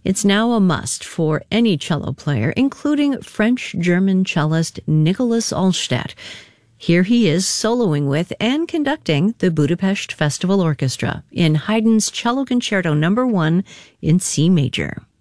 It's now a must for any cello player, including French-German cellist Nicholas Alstadt. Here he is soloing with and conducting the Budapest Festival Orchestra in Haydn's Cello Concerto No. 1 in C major.